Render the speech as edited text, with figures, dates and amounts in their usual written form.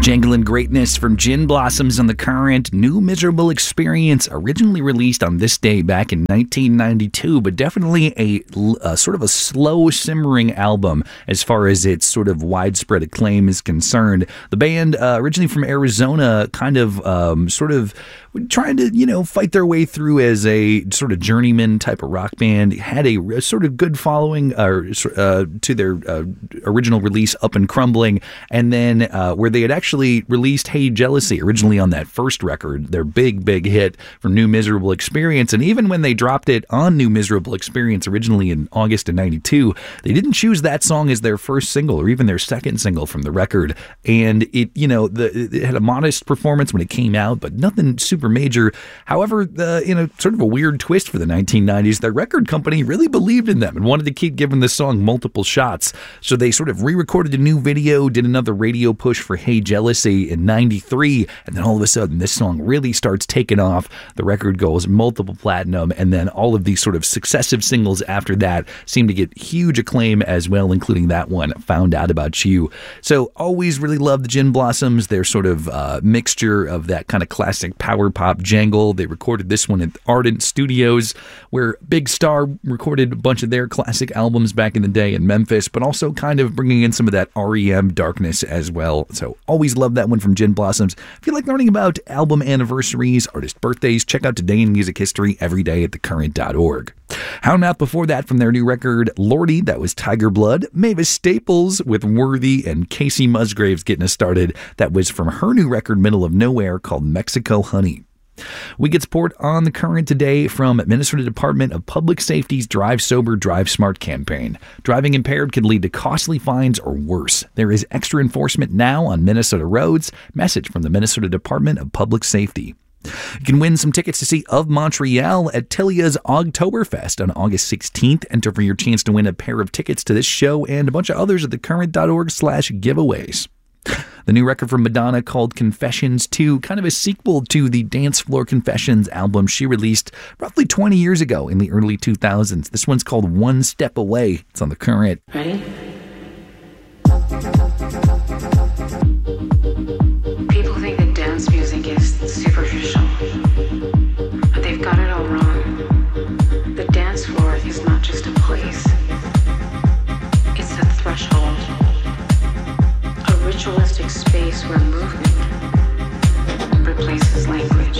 Jangling greatness from Gin Blossoms on The Current. New Miserable Experience, originally released on this day back in 1992, but definitely a sort of a slow simmering album as far as its sort of widespread acclaim is concerned. The band, originally from Arizona, kind of sort of trying to, fight their way through as a sort of journeyman type of rock band, had a sort of good following to their original release, Up and Crumbling, and then where they had actually released Hey Jealousy originally on that first record, their big hit from New Miserable Experience. And even when they dropped it on New Miserable Experience originally in August of 92, they didn't choose that song as their first single or even their second single from the record. And it had a modest performance when it came out, but nothing super major. However, sort of a weird twist for the 1990s, their record company really believed in them and wanted to keep giving this song multiple shots. So they sort of re-recorded a new video, did another radio push for Hey Jealousy in 93, and then all of a sudden this song really starts taking off. The record goes multiple platinum, and then all of these sort of successive singles after that seem to get huge acclaim as well, including that one, Found Out About You. So always really loved the Gin Blossoms, their sort of mixture of that kind of classic power pop jangle. They recorded this one at Ardent Studios, where Big Star recorded a bunch of their classic albums back in the day in Memphis, but also kind of bringing in some of that REM darkness as well. So always love that one from Gin Blossoms. If you like learning about album anniversaries, artist birthdays, check out Today in Music History every day at thecurrent.org. Houndmouth before that from their new record, Lordy, that was Tiger Blood. Mavis Staples with Worthy, and Casey Musgraves getting us started. That was from her new record, Middle of Nowhere, called Mexico Honey. We get support on The Current today from Minnesota Department of Public Safety's Drive Sober, Drive Smart campaign. Driving impaired could lead to costly fines or worse. There is extra enforcement now on Minnesota roads. Message from the Minnesota Department of Public Safety. You can win some tickets to see Of Montreal at Tilia's Ogtoberfest on August 16th. Enter for your chance to win a pair of tickets to this show and a bunch of others at thecurrent.org/giveaways. The new record from Madonna called Confessions 2, kind of a sequel to the Dance Floor Confessions album she released roughly 20 years ago in the early 2000s. This one's called One Step Away. It's on The Current. Ready?